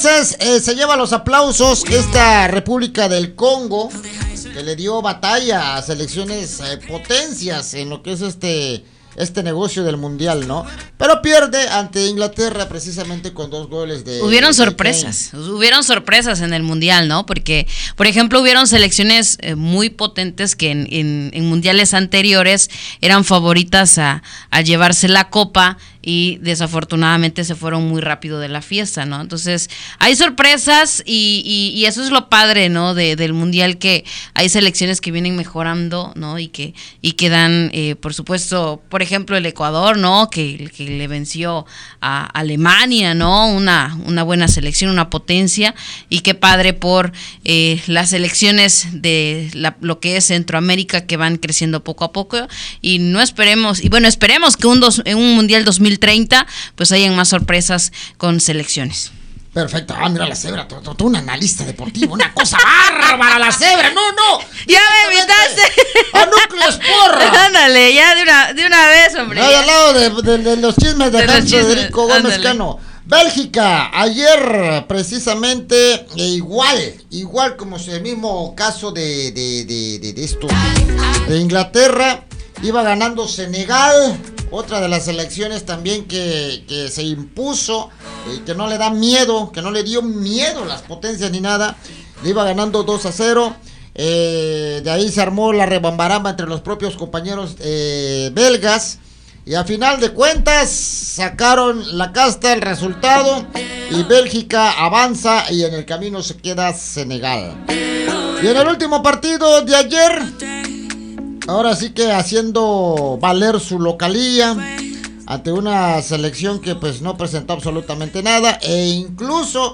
entonces se lleva los aplausos esta República del Congo, que le dio batalla a selecciones potencias en lo que es este negocio del mundial, ¿no? Pero pierde ante Inglaterra precisamente con 2 goles de... Hubieron sorpresas en el mundial, ¿no? Porque, por ejemplo, hubieron selecciones muy potentes que en mundiales anteriores eran favoritas a llevarse la copa y desafortunadamente se fueron muy rápido de la fiesta, ¿no? Entonces, hay sorpresas y eso es lo padre, ¿no? Del mundial, que hay selecciones que vienen mejorando, ¿no? Y que dan, por supuesto, por ejemplo, el Ecuador, ¿no? Que le venció a Alemania, ¿no? Una buena selección, una potencia, y qué padre por las selecciones de lo que es Centroamérica, que van creciendo poco a poco, y esperemos que en un mundial 2030 pues hayan más sorpresas con selecciones. Perfecto. Mira la cebra, tú un analista deportivo, una cosa bárbara la cebra. No. Ya me invitaste. A Núcleos Porra. Ándale, ya de una vez, hombre. Ahí al lado de los chismes de Hans Federico Gómez Cano. Bélgica, ayer precisamente, igual como es el mismo caso de esto, de Inglaterra, iba ganando Senegal. Otra de las selecciones también que se impuso, que no le da miedo, que no le dio miedo las potencias ni nada. Le iba ganando 2-0. De ahí se armó la rebambaramba entre los propios compañeros belgas. Y a final de cuentas sacaron la casta, el resultado. Y Bélgica avanza y en el camino se queda Senegal. Y en el último partido de ayer, ahora sí que haciendo valer su localía ante una selección que pues no presentó absolutamente nada, e incluso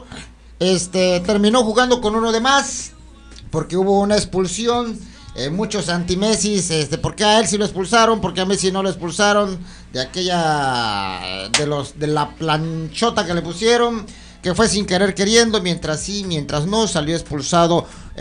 terminó jugando con uno de más, porque hubo una expulsión. Muchos anti-Messi, ¿por qué a él sí lo expulsaron? ¿Por qué a Messi no lo expulsaron? De aquella de la planchota que le pusieron, que fue sin querer queriendo, mientras sí, mientras no, salió expulsado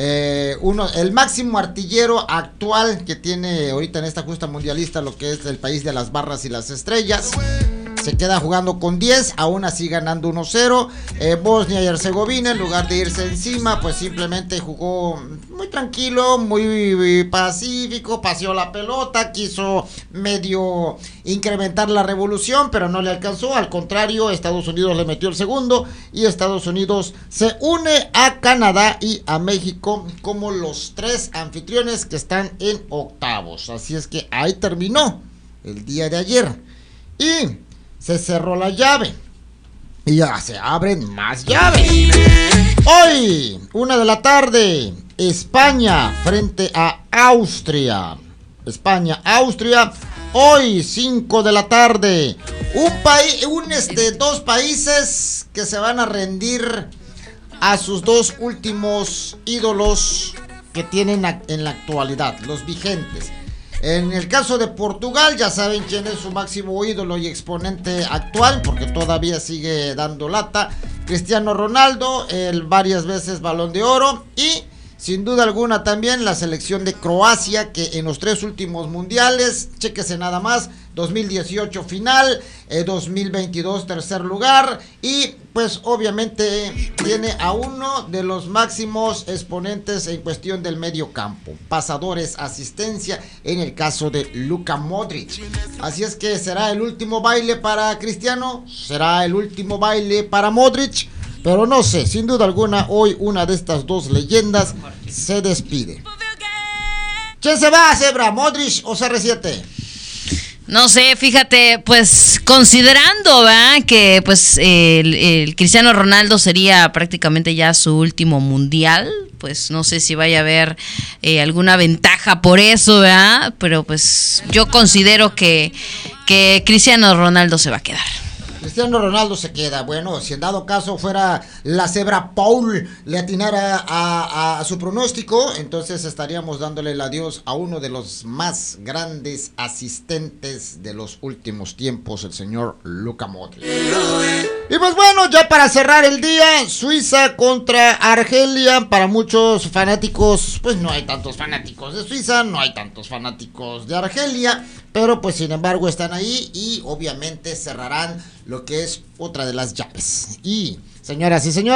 el máximo artillero actual que tiene ahorita en esta justa mundialista, lo que es el país de las barras y las estrellas. Se queda jugando con 10, aún así ganando 1-0. Bosnia y Herzegovina, en lugar de irse encima, pues simplemente jugó muy tranquilo, muy pacífico, paseó la pelota, quiso medio incrementar la revolución, pero no le alcanzó. Al contrario, Estados Unidos le metió el segundo, y Estados Unidos se une a Canadá y a México como los 3 anfitriones que están en octavos. Así es que ahí terminó el día de ayer. Y se cerró la llave y ya se abren más llaves. Hoy, 1 de la tarde, España frente a Austria. España-Austria. Hoy, 5 de la tarde. Dos países que se van a rendir a sus 2 últimos ídolos que tienen en la actualidad, los vigentes. En el caso de Portugal, ya saben quién es su máximo ídolo y exponente actual, porque todavía sigue dando lata. Cristiano Ronaldo, varias veces Balón de Oro, y sin duda alguna también la selección de Croacia, que en los 3 últimos mundiales, chéquese nada más, 2018 final, 2022 tercer lugar, y pues obviamente tiene a uno de los máximos exponentes en cuestión del medio campo, pasadores, asistencia, en el caso de Luka Modric. Así es que será el último baile para Cristiano, será el último baile para Modric, pero no sé, sin duda alguna hoy una de estas 2 leyendas se despide. ¿Quién se va, Zebra, Modric o CR7? No sé, fíjate, pues considerando, ¿verdad?, que pues el Cristiano Ronaldo sería prácticamente ya su último mundial, pues no sé si vaya a haber alguna ventaja por eso, ¿verdad? Pero pues yo considero que Cristiano Ronaldo se va a quedar. Cristiano Ronaldo se queda. Bueno, si en dado caso fuera la cebra Paul le atinara a su pronóstico, entonces estaríamos dándole el adiós a uno de los más grandes asistentes de los últimos tiempos, el señor Luka Modric. Y pues bueno, ya para cerrar el día, Suiza contra Argelia. Para muchos fanáticos, pues no hay tantos fanáticos de Suiza, no hay tantos fanáticos de Argelia, pero pues sin embargo están ahí y obviamente cerrarán lo que es otra de las llaves. Y señoras y señores,